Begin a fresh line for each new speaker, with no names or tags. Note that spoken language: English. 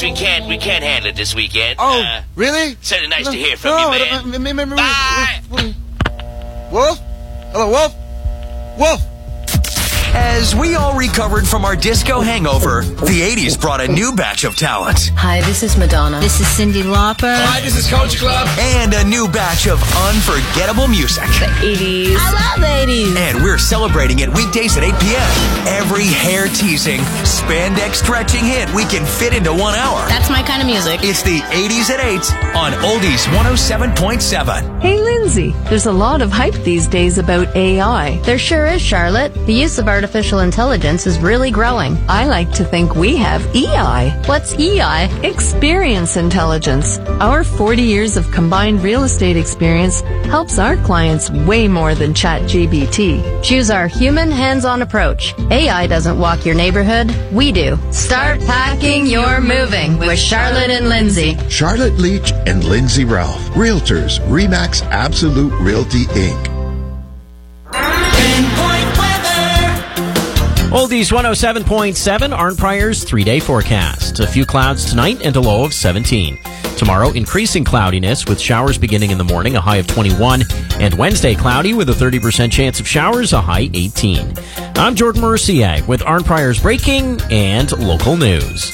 We can't handle it this weekend.
Oh, really?
Certainly nice to hear from you, man. Bye.
Wolf? Hello, Wolf? Wolf!
As we all recovered from our disco hangover, the 80s brought a new batch of talent.
Hi, this is Madonna.
This is Cyndi Lauper.
Hi, this is Coach Club.
And a new batch of unforgettable music.
The 80s.
I love the 80s.
And we're celebrating it weekdays at 8 p.m. Every hair-teasing, spandex-stretching hit we can fit into 1 hour.
That's my kind of music.
It's the 80s at 8 on Oldies 107.7.
Hey, Lindsay, there's a lot of hype these days about AI.
There sure is, Charlotte. The use of artificial intelligence is really growing.
I like to think we have EI.
What's EI?
Experience intelligence. Our 40 years of combined real estate experience helps our clients way more than ChatGPT.
Choose our human, hands-on approach. AI doesn't walk your neighborhood. We do. Start packing your moving with Charlotte and Lindsay.
Charlotte Leach and Lindsay Ralph. Realtors, RE/MAX Absolute Realty, Inc.
Oldies 107.7, Arn Pryor's 3-day forecast. A few clouds tonight and a low of 17. Tomorrow, increasing cloudiness with showers beginning in the morning, a high of 21. And Wednesday, cloudy with a 30% chance of showers, a high 18. I'm Jordan Mercier with Arn Pryor's breaking and local news.